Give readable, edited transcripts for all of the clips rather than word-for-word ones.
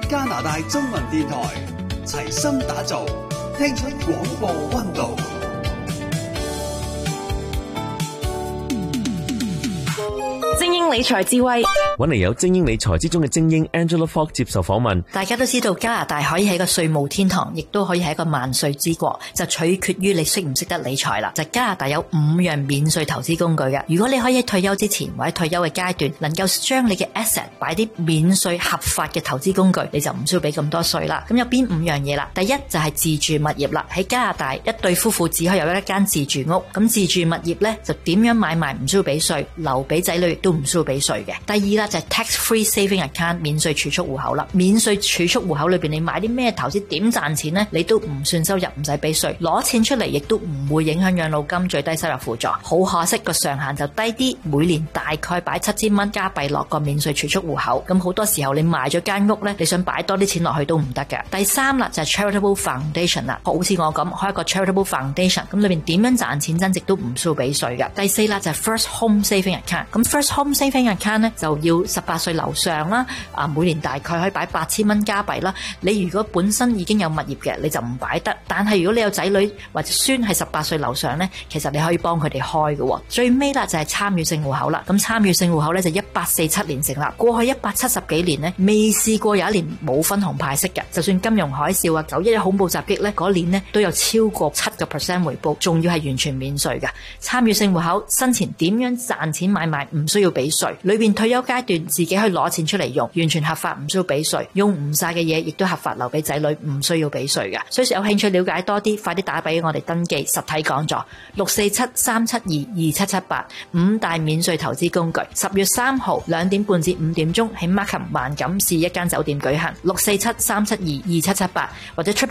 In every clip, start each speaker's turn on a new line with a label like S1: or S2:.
S1: 加拿大中文電台，齊心打造，聽出廣播溫度。
S2: 精英理財智慧，
S3: 搵嚟有精英理財之中嘅精英 Angela Fogg 接受訪問。
S2: 大家都知道加拿大可以係一個稅務天堂，亦都可以係一個萬稅之國，就取決於你識唔識得理財啦。就加拿大有5樣免稅投資工具嘅，如果你可以喺退休之前或者退休嘅階段，能夠將你嘅 asset 擺啲免稅合法嘅投資工具，你就唔需要俾咁多稅啦。咁有邊5樣嘢啦？第一就係自住物業啦。喺加拿大一對夫婦只可以有一間自住屋，咁自住物業呢，就點樣買賣唔需要俾稅，留俾仔女亦都唔需要俾稅嘅。第二啦就係 tax-free saving account 免稅儲蓄戶口啦。免稅儲蓄戶口裏邊你買啲咩投資點賺錢呢？你都唔算收入，唔使俾稅，攞錢出嚟亦都唔會影響養老金最低收入輔助。好可惜個上限就低啲，每年大概擺7000蚊加幣落個免稅儲蓄戶口。咁好多時候你賣咗間屋呢，你想擺多啲錢落去都唔得嘅。第三啦就係 charitable foundation 啦，好似我咁開一個 charitable foundation， 咁裏邊點樣賺錢增值都唔需要俾稅嘅。第四啦就係 first home saving account， 咁 first home saving account 呢，就要18歲樓上啦，每年大概可以擺8000蚊加幣啦。你如果本身已經有物業嘅，你就唔擺得，但係如果你有仔女或者孫係18歲樓上呢，其實你可以幫佢哋開嘅。最尾啦就係參與性戶口啦，咁參與性戶口呢，就1847年成立，過去170幾年呢，未試過有一年冇分紅派息嘅。就算金融海嘯啊、911恐怖襲擊呢，嗰年呢都有超過7% 回報，仲要係完全免稅嘅。參與性戶口生前點樣賺錢買賣唔需要俾稅，裏邊退休階段自己可以攞錢出嚟用，完全合法，唔需要俾稅，用唔晒嘅嘢亦都合法留俾仔女，唔需要俾稅嘅。所以有興趣了解多啲，快啲打俾我哋登記實體講座，647-372-2778 5大免稅投資工具。10月3號2點半至5點鐘喺 Markham 萬錦市一間酒店舉行，647-372-2778或者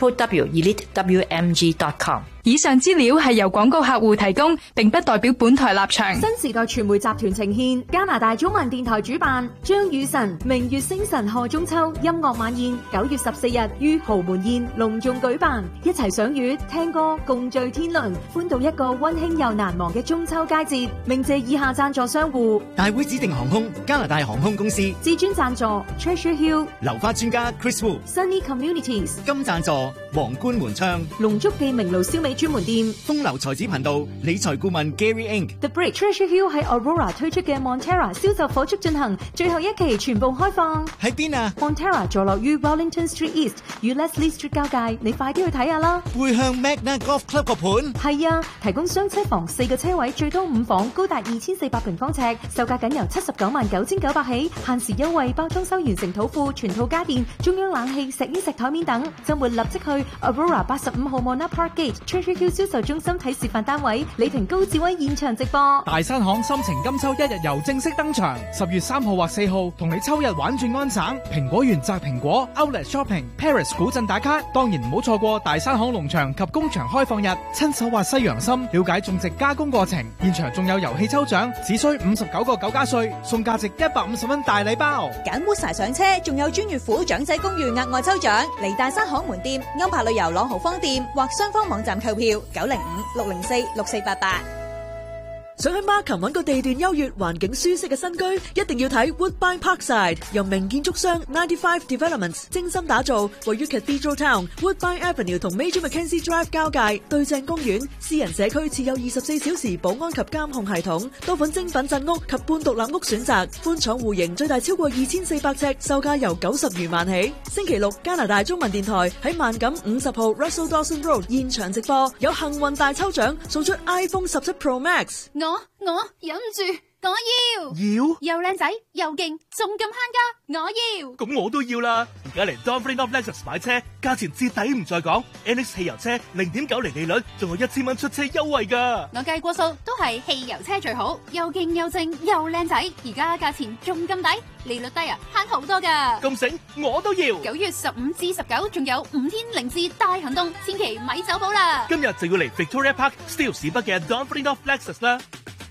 S2: www.elitewmg.com。
S4: 以上資料係由廣告客戶提供，並不代表本台立場。
S5: 新時代傳媒集團呈獻，加拿大中文電台主辦，張雨晨明月星辰賀中秋音樂晚宴，9月14日於豪門宴隆重舉辦，一齊賞月聽歌共聚天倫，歡度一個溫馨又難忘嘅中秋佳節。鳴謝以下贊助商戶：
S6: 大會指定航空、加拿大航空公司；
S5: 至尊贊助 Treasure Hill、
S6: 流花專家 Chris Wu、Sunny
S5: Communities；
S6: 金贊助皇冠門窗、
S5: 龍足記名爐燒味專門店、
S6: 風流才子頻道理財顧問 Gary Inc。The
S5: Break。Treasure Hill 喺 Aurora 推出嘅 Montera 銷售火速進行，最後一期全部開放。
S6: 喺邊啊
S5: ？Montera 坐落於 Wellington Street East 與 Leslie Street 交界，你快啲去睇下啦。
S6: 會向 Magna Golf Club 個盤？
S5: 係啊，提供雙車房4個車位，最多5房，高達2400平方尺，售價僅由799900起，限時優惠，包裝修完成土庫、全套家電、中央冷氣、石英石台面等。週末立即去 Aurora 85號 Mona Park Gate Treasure Hill 銷售中心睇示範單位，李平高志威現場直播。
S7: 大山行心情金秋1日遊正式登場，10月3號或4號同你秋日玩轉安省，蘋果園摘蘋果 Outlet Shopping Paris 古鎮打卡，當然唔好錯過大山行農場及工場開放日，親手挖西洋參，了解種植加工過程，現場仲有遊戲抽獎，只需59個9加稅，送價值150蚊大禮包，
S8: 揀 Woodsie 上車，仲有專月虎長者公寓額外抽獎，嚟大山行門店、歐柏旅遊朗豪坊店或雙方網站購票，905-604-6488。
S9: 想喺 Markham 揾個地段優越、環境舒適嘅新居，一定要睇 Woodbine Parkside， 由名建築商95 Developments 精心打造，位於 Cathedral Town、Woodbine Avenue 同 Major Mackenzie Drive 交界，對正公園，私人社區設有24小時保安及監控系統，多款精品鎮屋及半獨立屋選擇，寬敞戶型，最大超過2400尺，售價由90餘萬起。星期六，加拿大中文電台喺萬錦50號 Russell Dawson Road 現場直播，有幸運大抽獎，送出 iPhone 17 Pro Max。
S10: 我忍唔住，我要又靚仔又勁，仲咁慳家，我要。
S11: 咁我都要啦！而家嚟 Dunfermline of Lexus 買車，價錢至抵唔再講。NX 汽油車0.90利率，仲有1000蚊出車優惠噶。
S10: 我計過數，都係汽油車最好，又勁又正又靚仔。而家價錢仲咁抵，利率低啊，慳好多噶。
S11: 咁醒，我都要。9
S10: 月15至19，仲有5天零至大行動，千祈咪走寶啦！
S11: 今日就要嚟 Victoria Park Steele 市北嘅 Dunfermline of Lexus 啦。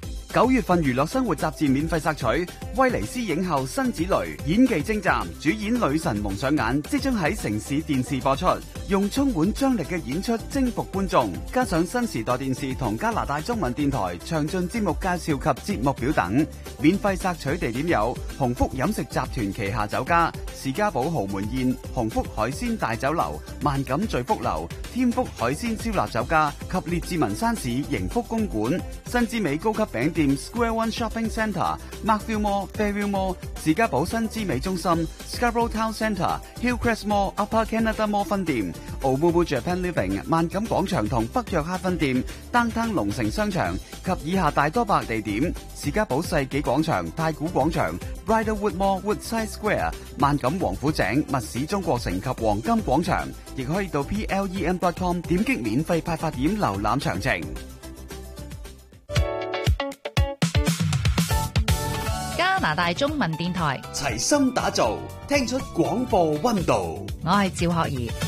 S1: 9月份娛樂生活雜誌免費索取，威尼斯影后辛芷蕾演技精湛，主演女神蒙上眼，即將喺城市電視播出，用充滿張力嘅演出征服觀眾，加上新時代電視同加拿大中文電台詳盡節目介紹及節目表等。免費索取地點有鴻福飲食集團旗下酒家、 士嘉堡豪門宴、鴻福海鮮大酒樓、萬錦聚福樓、添福海鮮燒臘酒家及列治文山市盈福公館、新之美高級餅店 Square One Shopping Centre、Markville Mall、Fairview Mall、士嘉堡新之美中心、Scarborough Town Centre、Hillcrest Mall、Upper Canada Mall 分店、Omumu Japan Living、萬錦廣場同北約克分店、Downtown 龍城商場及以下大多百地點：士嘉堡世紀廣場、太古廣場、Bridlewood Mall、Woodside Square、萬錦王府井、密市中國城及黃金廣場，亦可以到 plem.com 點擊免費派發點瀏覽詳情。
S12: 加拿大中文電台
S1: 齊心打造，聽出廣播溫度。
S12: 我係趙學儀。